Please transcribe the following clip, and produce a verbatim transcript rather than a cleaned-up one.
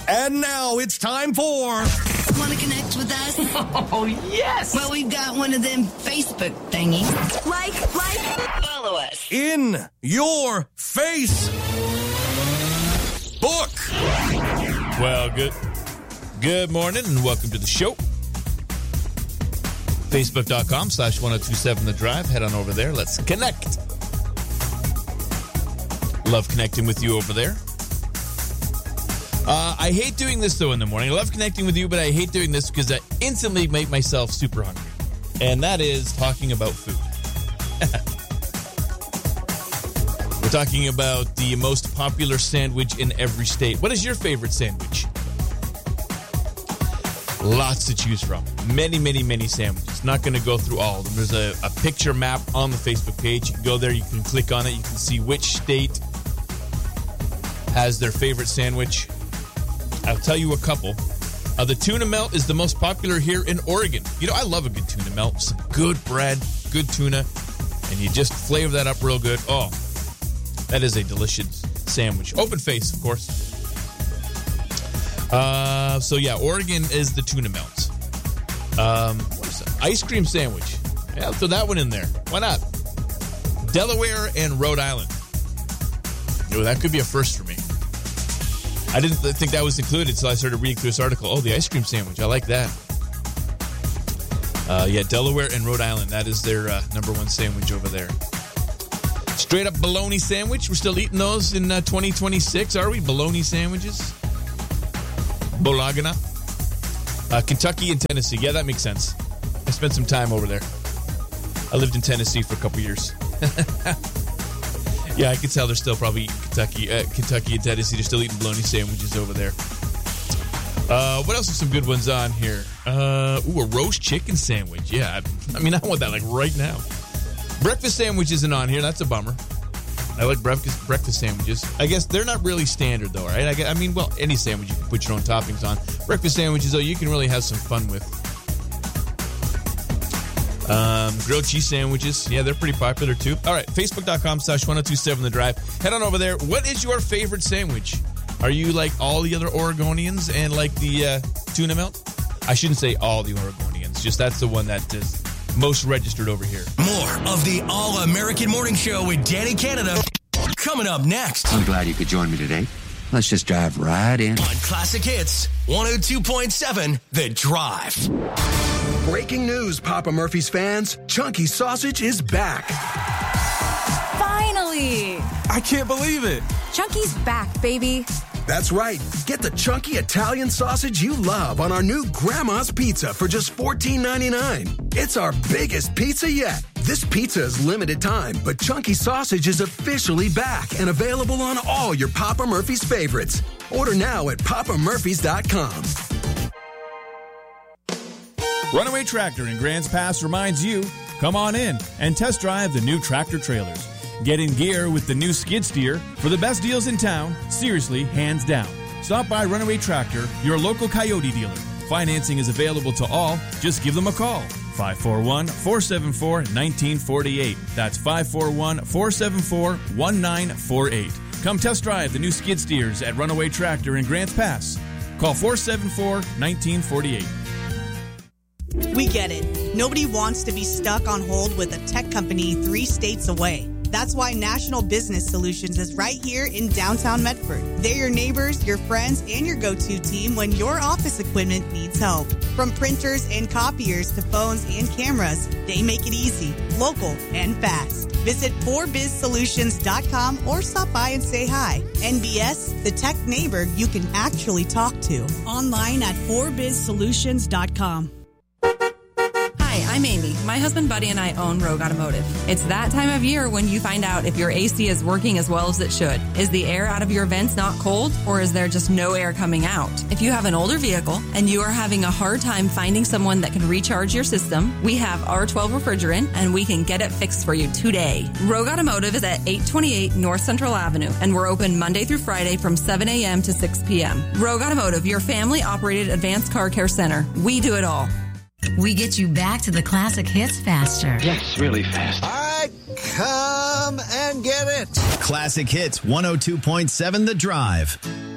And now it's time for... Want to connect with us? Oh, yes! Well, we've got one of them Facebook thingies. Like, like, follow us. In your face book. Well, good good morning and welcome to the show. Facebook.com slash 1027 The Drive. Head on over there. Let's connect. Love connecting with you over there. Uh, I hate doing this, though, in the morning. I love connecting with you, but I hate doing this because I instantly make myself super hungry. And that is talking about food. We're talking about the most popular sandwich in every state. What is your favorite sandwich? Lots to choose from. Many, many, many sandwiches. Not going to go through all of them. There's a, a picture map on the Facebook page. You can go there. You can click on it. You can see which state has their favorite sandwich. I'll tell you a couple. Uh, the tuna melt is the most popular here in Oregon. You know, I love a good tuna melt. Some good bread, good tuna, and you just flavor that up real good. Oh, that is a delicious sandwich. Open face, of course. Uh, so, yeah, Oregon is the tuna melt. Um, what is that? Ice cream sandwich. Yeah, I'll throw that one in there. Why not? Delaware and Rhode Island. Oh, that could be a first for me. I didn't think that was included, so I started reading through this article. Oh, the ice cream sandwich. I like that. Uh, yeah, Delaware and Rhode Island. That is their uh, number one sandwich over there. Straight up bologna sandwich. We're still eating those in uh, twenty twenty-six, are we? Bologna sandwiches? Bologna. Uh, Kentucky and Tennessee. Yeah, that makes sense. I spent some time over there. I lived in Tennessee for a couple years. Yeah, I can tell they're still probably eating Kentucky, uh, Kentucky and Tennessee. They're still eating bologna sandwiches over there. Uh, what else are some good ones on here? Uh, ooh, a roast chicken sandwich. Yeah, I, I mean, I want that like right now. Breakfast sandwich isn't on here. That's a bummer. I like breakfast breakfast sandwiches. I guess they're not really standard, though, right? I, guess, I mean, well, any sandwich you can put your own toppings on. Breakfast sandwiches, though, you can really have some fun with. Um, grilled cheese sandwiches. Yeah, they're pretty popular, too. All right, Facebook.com slash 1027 The Drive. Head on over there. What is your favorite sandwich? Are you like all the other Oregonians and like the uh, tuna melt? I shouldn't say all the Oregonians. Just that's the one that is most registered over here. More of the All-American Morning Show with Danny Canada coming up next. I'm glad you could join me today. Let's just drive right in. On Classic Hits, one oh two point seven The Drive. Breaking news, Papa Murphy's fans. Chunky Sausage is back. Finally! I can't believe it. Chunky's back, baby. That's right. Get the chunky Italian sausage you love on our new Grandma's Pizza for just fourteen ninety-nine. It's our biggest pizza yet. This pizza is limited time, but Chunky Sausage is officially back and available on all your Papa Murphy's favorites. Order now at papa murphys dot com. Runaway Tractor in Grants Pass reminds you, come on in and test drive the new tractor trailers. Get in gear with the new skid steer for the best deals in town, seriously, hands down. Stop by Runaway Tractor, your local Coyote dealer. Financing is available to all. Just give them a call. five four one, four seven four, one nine four eight. That's five four one, four seven four, one nine four eight. Come test drive the new skid steers at Runaway Tractor in Grants Pass. Call four seven four, one nine four eight. We get it. Nobody wants to be stuck on hold with a tech company three states away. That's why National Business Solutions is right here in downtown Medford. They're your neighbors, your friends, and your go-to team when your office equipment needs help. From printers and copiers to phones and cameras, they make it easy, local, and fast. Visit four biz solutions dot com or stop by and say hi. N B S, the tech neighbor you can actually talk to. Online at four biz solutions dot com. Hi, I'm Amy. My husband Buddy and I own Rogue Automotive. It's that time of year when you find out if your A C is working as well as it should. Is the air out of your vents not cold, or is there just no air coming out? If you have an older vehicle and you are having a hard time finding someone that can recharge your system, we have R twelve refrigerant and we can get it fixed for you today. Rogue Automotive is at eight twenty-eight North Central Avenue, and we're open Monday through Friday from seven a.m. to six p.m. Rogue Automotive, your family-operated advanced car care center. We do it all. We get you back to the classic hits faster. Yes, really fast. All right, come and get it. Classic Hits one oh two point seven The Drive.